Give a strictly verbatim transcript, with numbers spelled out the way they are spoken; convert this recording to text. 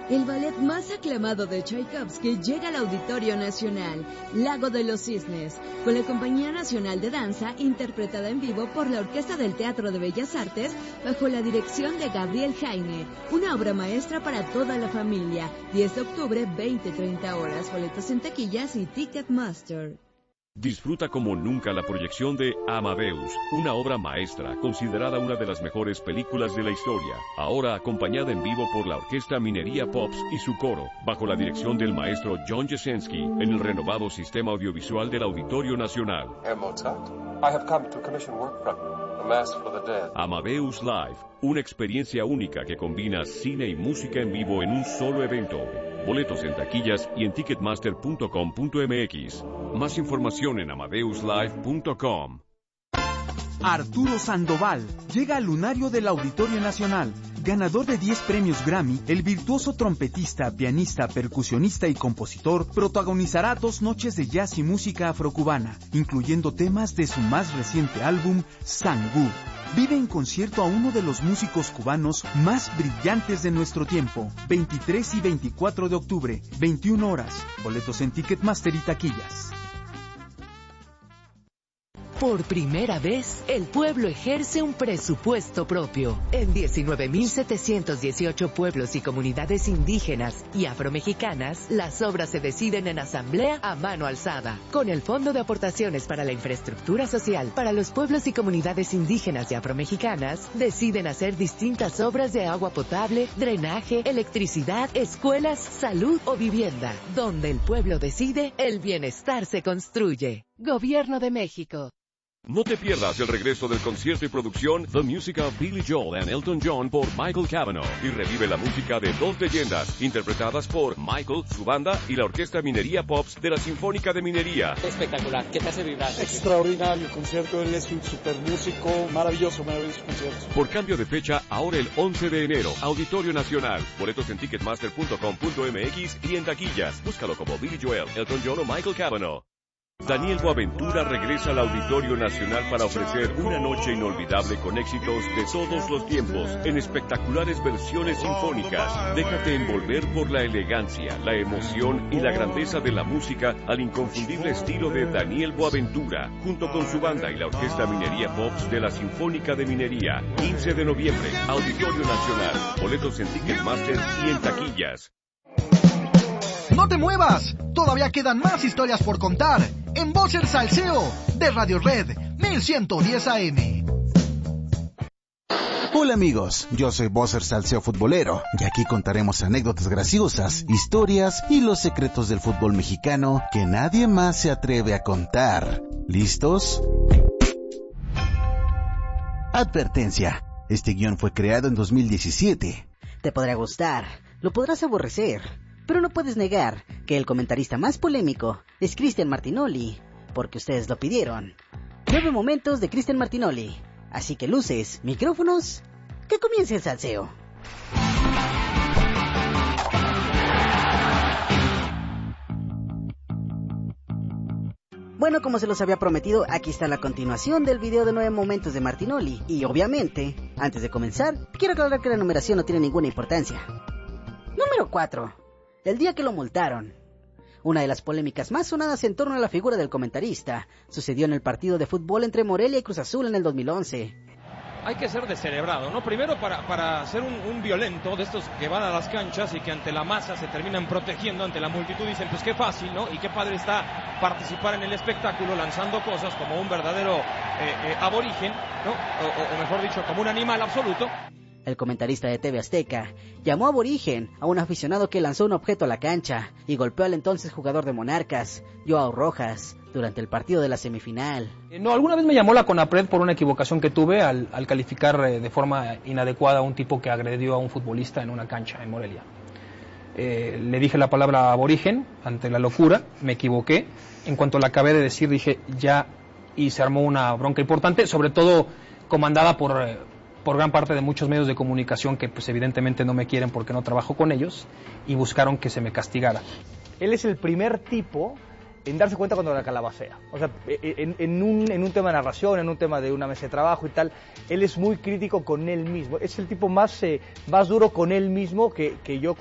El ballet más aclamado de Tchaikovsky llega al Auditorio Nacional, Lago de los Cisnes, con la Compañía Nacional de Danza, interpretada en vivo por la Orquesta del Teatro de Bellas Artes, bajo la dirección de Gabriel Jaime. Una obra maestra para toda la familia. diez de octubre, veinte a treinta horas. Boletos en taquillas y Ticketmaster. Disfruta como nunca la proyección de Amadeus, una obra maestra, considerada una de las mejores películas de la historia, ahora acompañada en vivo por la Orquesta Minería Pops y su coro, bajo la dirección del maestro John Jasinski, en el renovado sistema audiovisual del Auditorio Nacional. Herr Mozart, I have come to commission work from you, A Mass for the Dead. Amadeus Live, una experiencia única que combina cine y música en vivo en un solo evento. Boletos en taquillas y en ticketmaster punto com punto m x. Más información en amadeus live punto com. Arturo Sandoval llega al lunario del Auditorio Nacional. Ganador de diez premios Grammy, el virtuoso trompetista, pianista, percusionista y compositor protagonizará dos noches de jazz y música afrocubana, incluyendo temas de su más reciente álbum, Sangú. Vive en concierto a uno de los músicos cubanos más brillantes de nuestro tiempo. veintitrés y veinticuatro de octubre, veintiuna horas. Boletos en Ticketmaster y taquillas. Por primera vez, el pueblo ejerce un presupuesto propio. En diecinueve mil setecientos dieciocho pueblos y comunidades indígenas y afromexicanas, las obras se deciden en asamblea a mano alzada. Con el Fondo de Aportaciones para la Infraestructura Social para los pueblos y comunidades indígenas y afromexicanas, deciden hacer distintas obras de agua potable, drenaje, electricidad, escuelas, salud o vivienda. Donde el pueblo decide, el bienestar se construye. Gobierno de México. No te pierdas el regreso del concierto y producción The Music of Billy Joel and Elton John por Michael Cavanaugh y revive la música de dos leyendas interpretadas por Michael, su banda y la Orquesta Minería Pops de la Sinfónica de Minería. Espectacular, ¿qué te hace vibrar? Extraordinario concierto, él es un super músico, maravilloso, maravilloso concierto. Por cambio de fecha, ahora el once de enero, Auditorio Nacional. Boletos en ticketmaster punto com punto m x y en taquillas. Búscalo como Billy Joel, Elton John o Michael Cavanaugh. Daniel Boaventura regresa al Auditorio Nacional para ofrecer una noche inolvidable con éxitos de todos los tiempos, en espectaculares versiones sinfónicas. Déjate envolver por la elegancia, la emoción y la grandeza de la música al inconfundible estilo de Daniel Boaventura, junto con su banda y la Orquesta Minería Pops de la Sinfónica de Minería. quince de noviembre, Auditorio Nacional. Boletos en Ticketmaster y en taquillas. ¡No te muevas! Todavía quedan más historias por contar en Voz el Salseo de Radio Red mil ciento diez A M. Hola amigos, yo soy Bosser Salseo Futbolero y aquí contaremos anécdotas graciosas, historias y los secretos del fútbol mexicano que nadie más se atreve a contar. ¿Listos? Advertencia, este guión fue creado en dos mil diecisiete. Te podrá gustar, lo podrás aborrecer, pero no puedes negar que el comentarista más polémico es Cristian Martinoli, porque ustedes lo pidieron. Nueve momentos de Cristian Martinoli. Así que luces, micrófonos, que comience el salseo. Bueno, como se los había prometido, aquí está la continuación del video de nueve momentos de Martinoli. Y obviamente, antes de comenzar, quiero aclarar que la numeración no tiene ninguna importancia. Número cuatro. El día que lo multaron. Una de las polémicas más sonadas en torno a la figura del comentarista sucedió en el partido de fútbol entre Morelia y Cruz Azul en el dos mil once. Hay que ser descerebrado, ¿no? Primero para, para ser un, un violento de estos que van a las canchas y que ante la masa se terminan protegiendo, ante la multitud dicen, pues qué fácil, ¿no? Y qué padre está participar en el espectáculo lanzando cosas como un verdadero eh, eh, aborigen, ¿no? O, o mejor dicho, como un animal absoluto. El comentarista de T V Azteca llamó aborigen a un aficionado que lanzó un objeto a la cancha y golpeó al entonces jugador de Monarcas, Joao Rojas, durante el partido de la semifinal. No, alguna vez me llamó la CONAPRED por una equivocación que tuve al, al calificar eh, de forma inadecuada a un tipo que agredió a un futbolista en una cancha en Morelia. Eh, le dije la palabra aborigen ante la locura, me equivoqué. En cuanto la acabé de decir dije ya, y se armó una bronca importante, sobre todo comandada por... Eh, por gran parte de muchos medios de comunicación que pues evidentemente no me quieren porque no trabajo con ellos y buscaron que se me castigara. Él es el primer tipo en darse cuenta cuando la calabacea. O sea, en, en, un, en un tema de narración, en un tema de una mesa de trabajo y tal, él es muy crítico con él mismo. Es el tipo más, eh, más duro con él mismo que, que yo